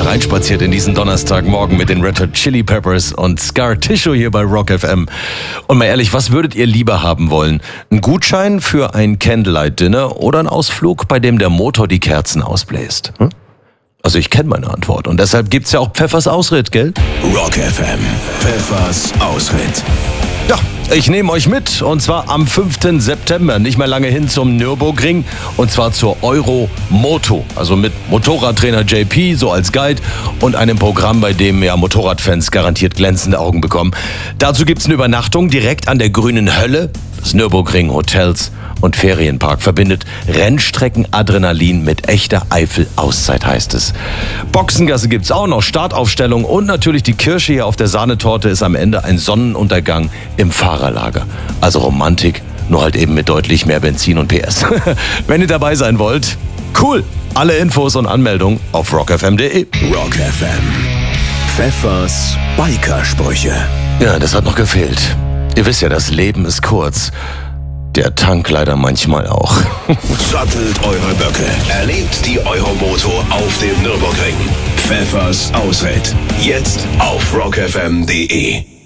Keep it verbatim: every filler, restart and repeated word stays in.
reinspaziert in diesen Donnerstagmorgen mit den Red Hot Chili Peppers und Scar Tissue hier bei Rock F M. Und mal ehrlich, was würdet ihr lieber haben wollen? Ein Gutschein für ein Candlelight-Dinner oder ein Ausflug, bei dem der Motor die Kerzen ausbläst? Hm? Also ich kenne meine Antwort und deshalb gibt's ja auch Pfeffers Ausritt, gell? Rock F M, Pfeffers Ausritt. Ja, ich nehme euch mit und zwar am fünften September, nicht mehr lange hin zum Nürburgring und zwar zur Euro-Moto, also mit Motorradtrainer J P so als Guide und einem Programm, bei dem ja Motorradfans garantiert glänzende Augen bekommen. Dazu gibt's eine Übernachtung direkt an der grünen Hölle. Das Nürburgring Hotels und Ferienpark verbindet Rennstrecken-Adrenalin mit echter Eifel-Auszeit, heißt es. Boxengasse gibt's auch noch, Startaufstellung und natürlich die Kirsche hier auf der Sahnetorte ist am Ende ein Sonnenuntergang im Fahrerlager. Also Romantik, nur halt eben mit deutlich mehr Benzin und P S. Wenn ihr dabei sein wollt, cool. Alle Infos und Anmeldungen auf rock f m punkt d e. Rock F M, Pfeffers Bikersprüche. Ja, das hat noch gefehlt. Ihr wisst ja, das Leben ist kurz. Der Tank leider manchmal auch. Sattelt eure Böcke. Erlebt die Euromoto auf dem Nürburgring. Pfeffers Ausritt. Jetzt auf rock f m punkt d e.